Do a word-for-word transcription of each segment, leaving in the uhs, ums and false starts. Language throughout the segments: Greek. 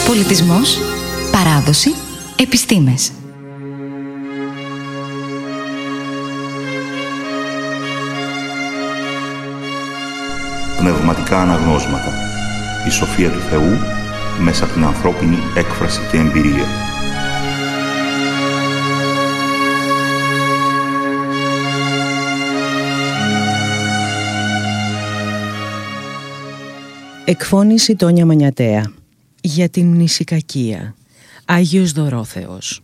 Πολιτισμός, παράδοση, επιστήμες. Πνευματικά αναγνώσματα. Η σοφία του Θεού μέσα από την ανθρώπινη έκφραση και εμπειρία. Εκφώνηση Τόνια Μανιατέα. Για την μνησικακία. Άγιος Δωρόθεος.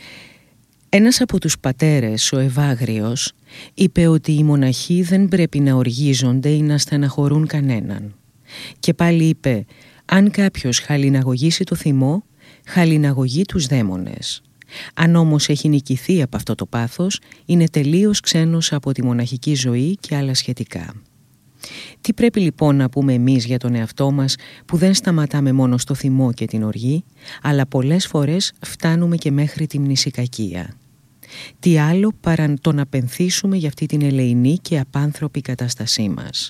Ένας από τους πατέρες, ο Ευάγριος, είπε ότι οι μοναχοί δεν πρέπει να οργίζονται ή να στεναχωρούν κανέναν. Και πάλι είπε, αν κάποιος χαλιναγωγήσει το θυμό, χαλιναγωγεί τους δαίμονες. Αν όμως έχει νικηθεί από αυτό το πάθος, είναι τελείως ξένος από τη μοναχική ζωή και άλλα σχετικά. Τι πρέπει λοιπόν να πούμε εμείς για τον εαυτό μας που δεν σταματάμε μόνο στο θυμό και την οργή, αλλά πολλές φορές φτάνουμε και μέχρι τη μνησικακία? Τι άλλο παρά το να πενθήσουμε για αυτή την ελεηνή και απάνθρωπη κατάστασή μας?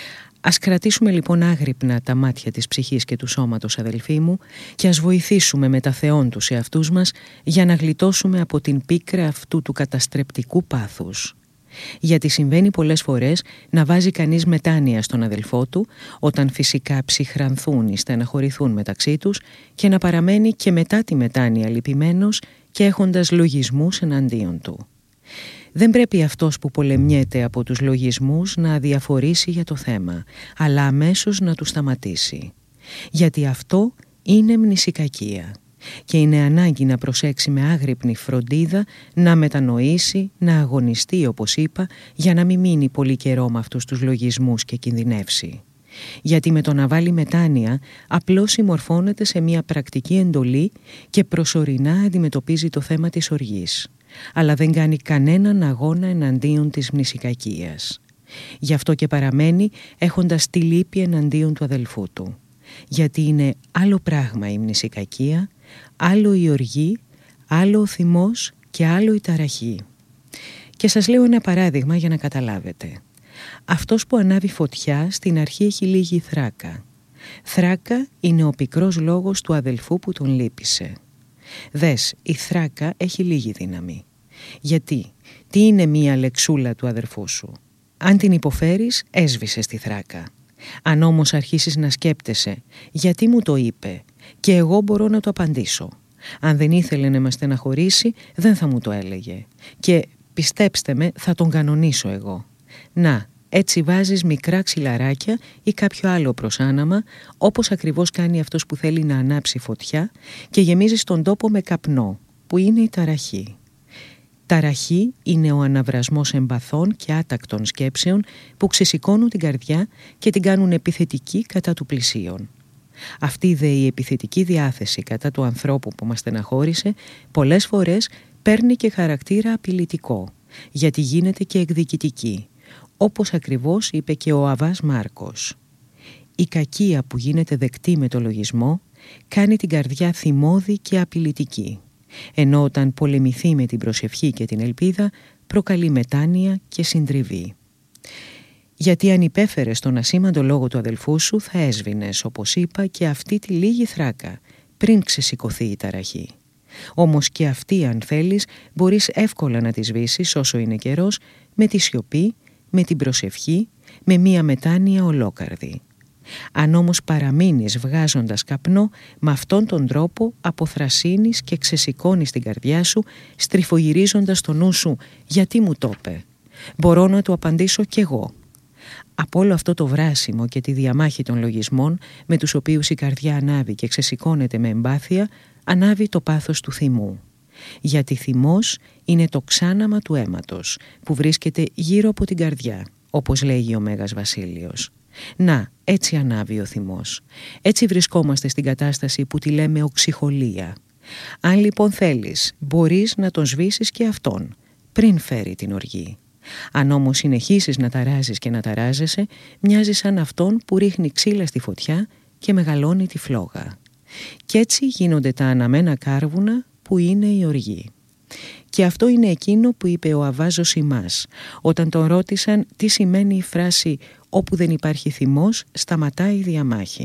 Ας κρατήσουμε λοιπόν άγρυπνα τα μάτια της ψυχής και του σώματος, αδελφοί μου, και ας βοηθήσουμε με τα θεών τους εαυτούς μας για να γλιτώσουμε από την πίκρα αυτού του καταστρεπτικού πάθους. Γιατί συμβαίνει πολλές φορές να βάζει κανείς μετάνοια στον αδελφό του, όταν φυσικά ψυχρανθούν ή στεναχωρηθούν μεταξύ τους, και να παραμένει και μετά τη μετάνοια λυπημένος και έχοντας λογισμούς εναντίον του. Δεν πρέπει αυτός που πολεμιέται από τους λογισμούς να αδιαφορήσει για το θέμα, αλλά αμέσως να του σταματήσει. Γιατί αυτό είναι μνησικακία. Και είναι ανάγκη να προσέξει με άγρυπνη φροντίδα, να μετανοήσει, να αγωνιστεί όπως είπα, για να μην μείνει πολύ καιρό με αυτούς τους λογισμούς και κινδυνεύσει. Γιατί με το να βάλει μετάνοια απλώς συμμορφώνεται σε μια πρακτική εντολή και προσωρινά αντιμετωπίζει το θέμα της οργής, αλλά δεν κάνει κανέναν αγώνα εναντίον της μνησικακίας. Γι' αυτό και παραμένει έχοντας τη λύπη εναντίον του αδελφού του. Γιατί είναι άλλο πράγμα η μνησικακία, άλλο η οργή, άλλο ο θυμός και άλλο η ταραχή. Και σας λέω ένα παράδειγμα για να καταλάβετε. Αυτός που ανάβει φωτιά στην αρχή έχει λίγη θράκα. Θράκα είναι ο πικρός λόγος του αδελφού που τον λύπησε. Δες, η θράκα έχει λίγη δύναμη. Γιατί, τι είναι μία λεξούλα του αδερφού σου? Αν την υποφέρεις, έσβησες τη θράκα. Αν όμως αρχίσεις να σκέπτεσαι, γιατί μου το είπε, και εγώ μπορώ να το απαντήσω. Αν δεν ήθελε να με στεναχωρήσει, δεν θα μου το έλεγε. Και πιστέψτε με, θα τον κανονίσω εγώ. Να, έτσι βάζεις μικρά ξυλαράκια ή κάποιο άλλο προσάναμα, όπως ακριβώς κάνει αυτός που θέλει να ανάψει φωτιά, και γεμίζεις τον τόπο με καπνό, που είναι η ταραχή. Ταραχή είναι ο αναβρασμός εμπαθών και άτακτων σκέψεων που ξεσηκώνουν την καρδιά και την κάνουν επιθετική κατά του πλησίον. Αυτή δε η επιθετική διάθεση κατά του ανθρώπου που μας στεναχώρησε πολλές φορές παίρνει και χαρακτήρα απειλητικό, γιατί γίνεται και εκδικητική, όπως ακριβώς είπε και ο Αββάς Μάρκος. Η κακία που γίνεται δεκτή με το λογισμό κάνει την καρδιά θυμώδη και απειλητική, ενώ όταν πολεμηθεί με την προσευχή και την ελπίδα προκαλεί μετάνοια και συντριβή. Γιατί αν υπέφερες τον ασήμαντο λόγο του αδελφού σου, θα έσβηνες, όπως είπα, και αυτή τη λίγη θράκα πριν ξεσηκωθεί η ταραχή. Όμως και αυτή, αν θέλεις, μπορείς εύκολα να τη σβήσεις όσο είναι καιρός, με τη σιωπή, με την προσευχή, με μία μετάνοια ολόκαρδη. Αν όμως παραμείνεις βγάζοντας καπνό, με αυτόν τον τρόπο αποθρασύνεις και ξεσηκώνεις την καρδιά σου, στριφογυρίζοντας το νου σου «Γιατί μου το είπε? Μπορώ να του απαντήσω κι εγώ». Από όλο αυτό το βράσιμο και τη διαμάχη των λογισμών με τους οποίους η καρδιά ανάβει και ξεσηκώνεται με εμπάθεια, ανάβει το πάθος του θυμού. Γιατί θυμός είναι το ξάναμα του αίματος που βρίσκεται γύρω από την καρδιά, όπως λέγει ο Μέγας Βασίλειος. Να, έτσι ανάβει ο θυμός. Έτσι βρισκόμαστε στην κατάσταση που τη λέμε οξυχολία. Αν λοιπόν θέλεις, μπορείς να τον σβήσεις και αυτόν, πριν φέρει την οργή. Αν όμως συνεχίσεις να ταράζεις και να ταράζεσαι, μοιάζει σαν αυτόν που ρίχνει ξύλα στη φωτιά και μεγαλώνει τη φλόγα. Κι έτσι γίνονται τα αναμένα κάρβουνα που είναι η οργή. Και αυτό είναι εκείνο που είπε ο Αββάς Ζωσιμάς, όταν τον ρώτησαν τι σημαίνει η φράση «όπου δεν υπάρχει θυμός, σταματάει η διαμάχη».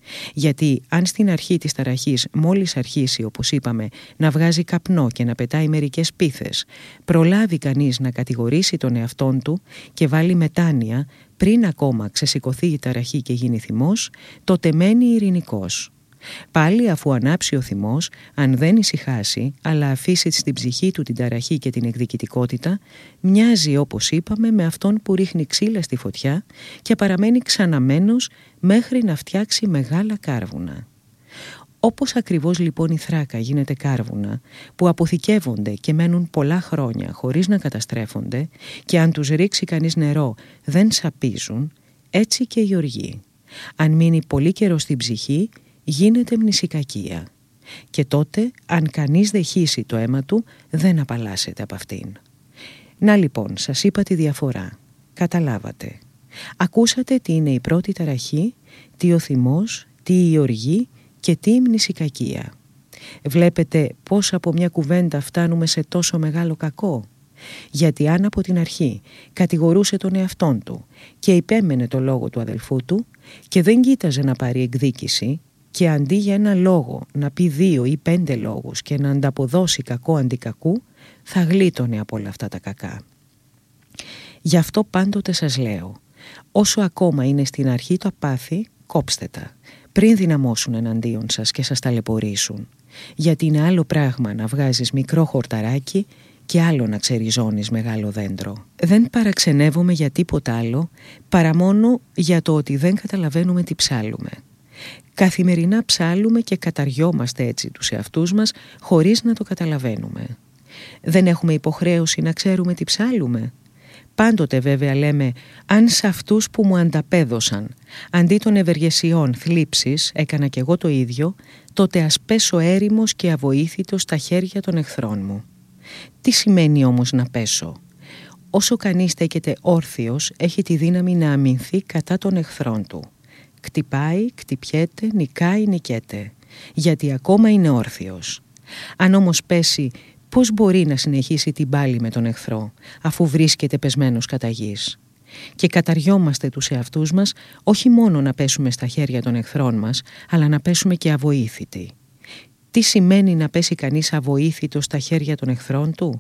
Γιατί αν στην αρχή της ταραχής μόλις αρχίσει, όπως είπαμε, να βγάζει καπνό και να πετάει μερικές πίθες, προλάβει κανείς να κατηγορήσει τον εαυτόν του και βάλει μετάνοια πριν ακόμα ξεσηκωθεί η ταραχή και γίνει θυμός, τότε μένει ειρηνικός. Πάλι αφού ανάψει ο θυμός, αν δεν ησυχάσει, αλλά αφήσει στην ψυχή του την ταραχή και την εκδικητικότητα, μοιάζει, όπως είπαμε, με αυτόν που ρίχνει ξύλα στη φωτιά και παραμένει ξαναμένος μέχρι να φτιάξει μεγάλα κάρβουνα. Όπως ακριβώς λοιπόν η θράκα γίνεται κάρβουνα που αποθηκεύονται και μένουν πολλά χρόνια χωρίς να καταστρέφονται και αν τους ρίξει κανείς νερό δεν σαπίζουν, έτσι και η οργή. Αν μείνει πολύ καιρό στην ψυχή, γίνεται μνησικακία. Και τότε, αν κανείς δεν χύσει το αίμα του, δεν απαλλάσσεται από αυτήν. Να λοιπόν, σας είπα τη διαφορά. Καταλάβατε. Ακούσατε τι είναι η πρώτη ταραχή, τι ο θυμός, τι η οργή και τι η μνησικακία. Βλέπετε πώς από μια κουβέντα φτάνουμε σε τόσο μεγάλο κακό. Γιατί αν από την αρχή κατηγορούσε τον εαυτόν του και υπέμενε το λόγο του αδελφού του και δεν κοίταζε να πάρει εκδίκηση, και αντί για ένα λόγο να πει δύο ή πέντε λόγους και να ανταποδώσει κακό αντί κακού, θα γλίτωνε από όλα αυτά τα κακά. Γι' αυτό πάντοτε σας λέω, όσο ακόμα είναι στην αρχή το απάθη, κόψτε τα, πριν δυναμώσουν εναντίον σας και σας ταλαιπωρήσουν. Γιατί είναι άλλο πράγμα να βγάζεις μικρό χορταράκι και άλλο να ξεριζώνεις μεγάλο δέντρο. Δεν παραξενεύομαι για τίποτα άλλο, παρά μόνο για το ότι δεν καταλαβαίνουμε τι ψάλουμε. Καθημερινά ψάλουμε και καταριόμαστε έτσι τους εαυτούς μας χωρίς να το καταλαβαίνουμε. Δεν έχουμε υποχρέωση να ξέρουμε τι ψάλουμε. Πάντοτε βέβαια λέμε, αν σε αυτούς που μου ανταπέδωσαν αντί των ευεργεσιών θλίψεις έκανα κι εγώ το ίδιο, τότε ας πέσω έρημος και αβοήθητος στα χέρια των εχθρών μου. Τι σημαίνει όμως να πέσω? Όσο κανείς στέκεται όρθιος, έχει τη δύναμη να αμυνθεί κατά των εχθρών του. Κτυπάει, κτυπιέται, νικάει, νικέται, γιατί ακόμα είναι όρθιος. Αν όμως πέσει, πώς μπορεί να συνεχίσει την πάλη με τον εχθρό, αφού βρίσκεται πεσμένος κατά γης? Και καταριόμαστε τους εαυτούς μας, όχι μόνο να πέσουμε στα χέρια των εχθρών μας, αλλά να πέσουμε και αβοήθητοι. Τι σημαίνει να πέσει κανείς αβοήθητος στα χέρια των εχθρών του?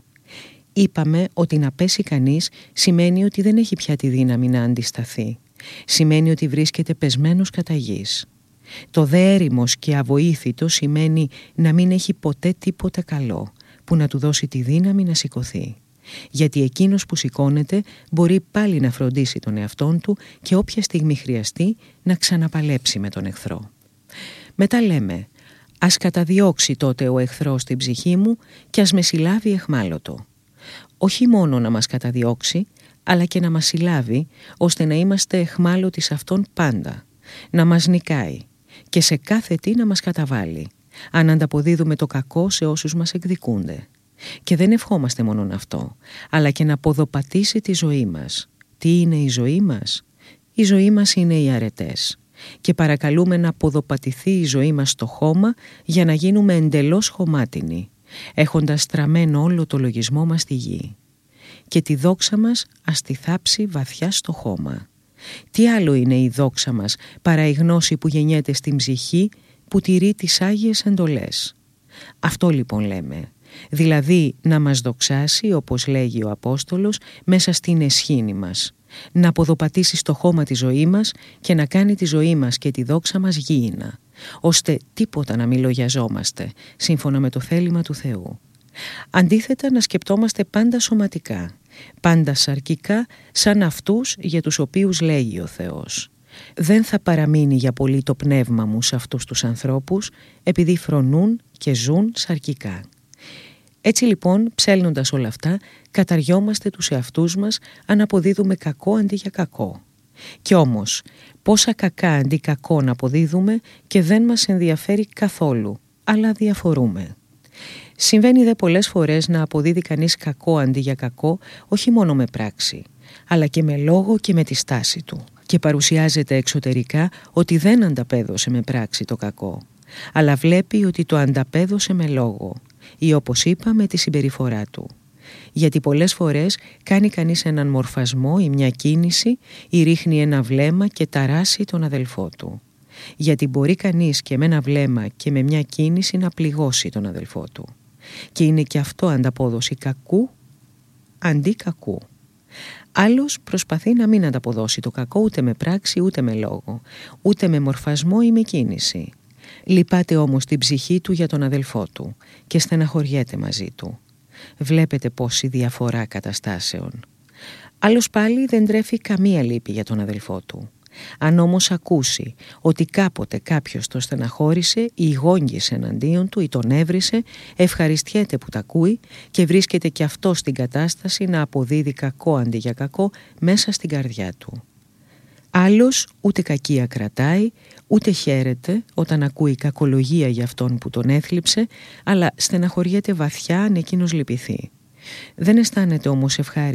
Είπαμε ότι να πέσει κανείς σημαίνει ότι δεν έχει πια τη δύναμη να αντισταθεί. Σημαίνει ότι βρίσκεται πεσμένος κατά γης. Το δε έρημος και αβοήθητο σημαίνει να μην έχει ποτέ τίποτα καλό που να του δώσει τη δύναμη να σηκωθεί. Γιατί εκείνος που σηκώνεται μπορεί πάλι να φροντίσει τον εαυτόν του και όποια στιγμή χρειαστεί να ξαναπαλέψει με τον εχθρό. Μετά λέμε, ας καταδιώξει τότε ο εχθρός την ψυχή μου και ας με συλλάβει εχμάλωτο. Όχι μόνο να μας καταδιώξει, αλλά και να μας συλλάβει, ώστε να είμαστε εχμάλωτοι σε αυτόν πάντα, να μας νικάει και σε κάθε τι να μας καταβάλει, αν ανταποδίδουμε το κακό σε όσους μας εκδικούνται. Και δεν ευχόμαστε μόνον αυτό, αλλά και να ποδοπατήσει τη ζωή μας. Τι είναι η ζωή μας? Η ζωή μας είναι οι αρετές. Και παρακαλούμε να ποδοπατηθεί η ζωή μας στο χώμα για να γίνουμε εντελώς χωμάτινοι, έχοντας στραμμένο όλο το λογισμό μας στη γη. Και τη δόξα μας ας τη θάψει βαθιά στο χώμα. Τι άλλο είναι η δόξα μας παρά η γνώση που γεννιέται στην ψυχή που τηρεί τις Άγιες εντολές? Αυτό λοιπόν λέμε, δηλαδή να μας δοξάσει, όπως λέγει ο Απόστολος, μέσα στην εσχήνη μας, να ποδοπατήσει στο χώμα τη ζωή μας και να κάνει τη ζωή μας και τη δόξα μας γήινα, ώστε τίποτα να μην λογιαζόμαστε, σύμφωνα με το θέλημα του Θεού. Αντίθετα να σκεπτόμαστε πάντα σωματικά, πάντα σαρκικά, σαν αυτούς για τους οποίους λέγει ο Θεός. Δεν θα παραμείνει για πολύ το πνεύμα μου σε αυτούς τους ανθρώπους, επειδή φρονούν και ζουν σαρκικά. Έτσι λοιπόν, ψέλνοντας όλα αυτά, καταριόμαστε τους εαυτούς μας αν αποδίδουμε κακό αντί για κακό. Κι όμως, πόσα κακά αντί κακό να αποδίδουμε και δεν μας ενδιαφέρει καθόλου, αλλά διαφορούμε. Συμβαίνει δε πολλές φορές να αποδίδει κανείς κακό αντί για κακό, όχι μόνο με πράξη, αλλά και με λόγο και με τη στάση του. Και παρουσιάζεται εξωτερικά ότι δεν ανταπέδωσε με πράξη το κακό, αλλά βλέπει ότι το ανταπέδωσε με λόγο ή, όπως είπα, με τη συμπεριφορά του. Γιατί πολλές φορές κάνει κανείς έναν μορφασμό ή μια κίνηση ή ρίχνει ένα βλέμμα και ταράσει τον αδελφό του. γιατί μπορεί κανείς και με ένα βλέμμα και με μια κίνηση να πληγώσει τον αδελφό του. Και είναι και αυτό ανταπόδοση κακού αντί κακού. Άλλος προσπαθεί να μην ανταποδώσει το κακό ούτε με πράξη ούτε με λόγο, ούτε με μορφασμό ή με κίνηση. Λυπάται όμως την ψυχή του για τον αδελφό του και στεναχωριέται μαζί του. Βλέπετε πόση διαφορά καταστάσεων. Άλλος πάλι δεν τρέφει καμία λύπη για τον αδελφό του. Αν όμως ακούσει ότι κάποτε κάποιος το στεναχώρησε ή γόγγισε εναντίον του ή τον έβρισε, ευχαριστιέται που τα ακούει και βρίσκεται και αυτό στην κατάσταση να αποδίδει κακό αντί για κακό μέσα στην καρδιά του. Άλλος ούτε κακία κρατάει, ούτε χαίρεται όταν ακούει κακολογία για αυτόν που τον έθλιψε, αλλά στεναχωριέται βαθιά αν εκείνος λυπηθεί. Δεν αισθάνεται όμως ευχάριστη